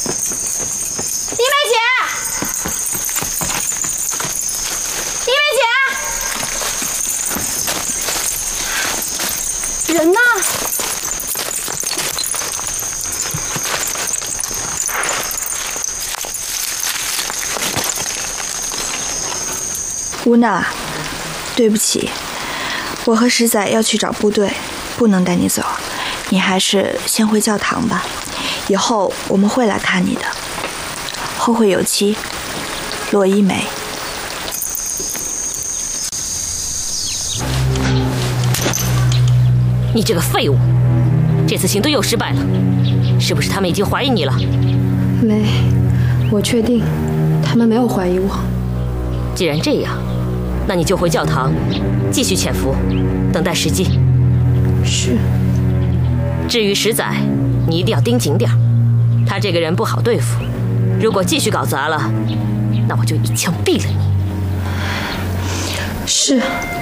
丽梅姐，丽梅姐，人呢？ 乌娜，对不起，我和石仔要去找部队，不能带你走，你还是先回教堂吧。以后我们会来看你的。后会有期，洛伊梅。 你这个废物！这次行动又失败了，是不是他们已经怀疑你了？ 没，我确定，他们没有怀疑我。 既然这样，那你就回教堂，继续潜伏，等待时机。 是。 至于石仔，你一定要盯紧点，他这个人不好对付，如果继续搞砸了，那我就一枪毙了你。 是。